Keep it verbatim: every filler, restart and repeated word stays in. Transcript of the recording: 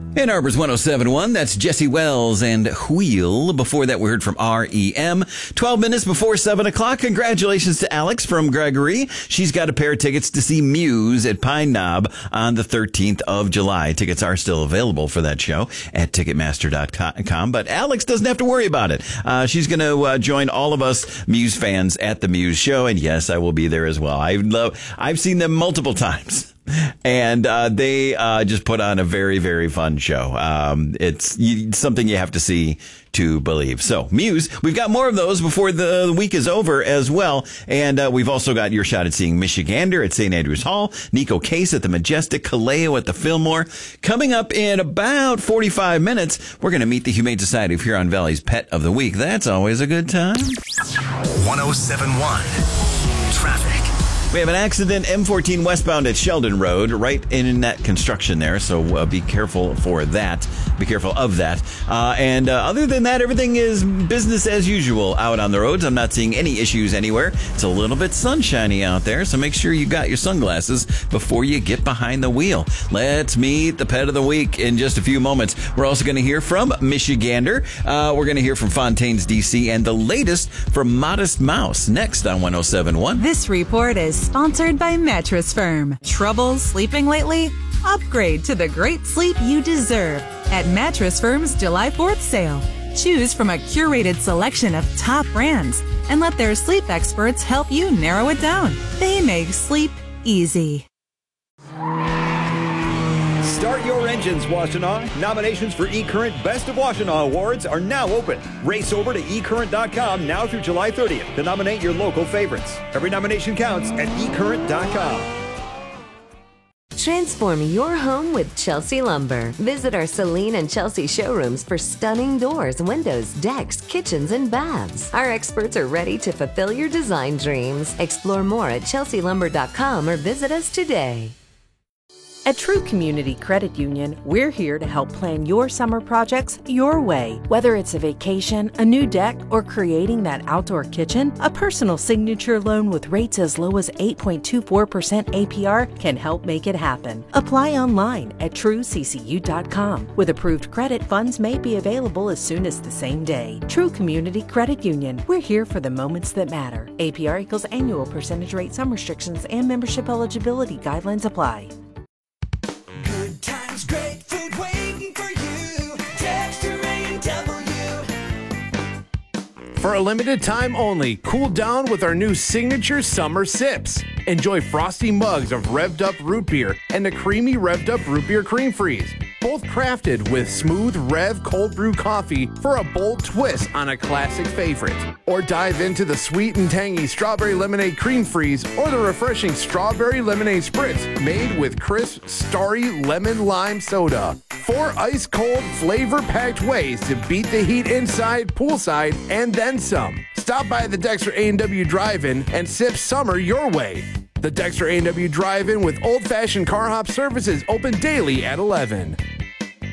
In Arbor's one oh seven point one, that's Jesse Wells and Wheel. Before that, we heard from R E M. twelve minutes before seven o'clock. Congratulations to Alex from Gregory. She's got a pair of tickets to see Muse at Pine Knob on the thirteenth of July. Tickets are still available for that show at Ticketmaster dot com, but Alex doesn't have to worry about it. Uh, she's going to uh, join all of us Muse fans at the Muse show, and yes, I will be there as well. I love, I've seen them multiple times. And uh, they uh, just put on a very, very fun show. Um, it's you, something you have to see to believe. So, Muse, we've got more of those before the week is over as well. And uh, we've also got your shot at seeing Michigander at Saint Andrews Hall, Nico Case at the Majestic, Kaleo at the Fillmore. Coming up in about forty-five minutes, we're going to meet the Humane Society of Huron Valley's Pet of the Week. That's always a good time. one oh seven point one Traffic. We have an accident, M fourteen westbound at Sheldon Road, right in that construction there, so uh, be careful for that. Be careful of that. Uh, and uh, other than that, everything is business as usual out on the roads. I'm not seeing any issues anywhere. It's a little bit sunshiny out there, so make sure you got your sunglasses before you get behind the wheel. Let's meet the Pet of the Week in just a few moments. We're also going to hear from Michigander. Uh, we're going to hear from Fontaine's D C, and the latest from Modest Mouse next on one oh seven point one. This report is sponsored by Mattress Firm. Trouble sleeping lately? Upgrade to the great sleep you deserve at Mattress Firm's July fourth sale. Choose from a curated selection of top brands and let their sleep experts help you narrow it down. They make sleep easy. Start your engines, Washtenaw. Nominations for eCurrent Best of Washtenaw Awards are now open. Race over to e current dot com now through July thirtieth to nominate your local favorites. Every nomination counts at e current dot com. Transform your home with Chelsea Lumber. Visit our Celine and Chelsea showrooms for stunning doors, windows, decks, kitchens, and baths. Our experts are ready to fulfill your design dreams. Explore more at chelsea lumber dot com or visit us today. At True Community Credit Union, we're here to help plan your summer projects your way. Whether it's a vacation, a new deck, or creating that outdoor kitchen, a personal signature loan with rates as low as eight point two four percent A P R can help make it happen. Apply online at true c c u dot com. With approved credit, funds may be available as soon as the same day. True Community Credit Union, we're here for the moments that matter. A P R equals annual percentage rate. Some restrictions and membership eligibility guidelines apply. Good times, great food waiting for you. Texture A and W. For a limited time only, cool down with our new signature summer sips. Enjoy frosty mugs of revved up root beer and the creamy revved up root beer cream freeze. Both crafted with smooth Rev cold brew coffee for a bold twist on a classic favorite. Or dive into the sweet and tangy strawberry lemonade cream freeze or the refreshing strawberry lemonade spritz made with crisp, starry lemon lime soda. Four ice cold flavor packed ways to beat the heat inside, poolside, and then some. Stop by the Dexter A and W Drive-In and sip summer your way. The Dexter A and W Drive-In with old-fashioned car hop services open daily at eleven.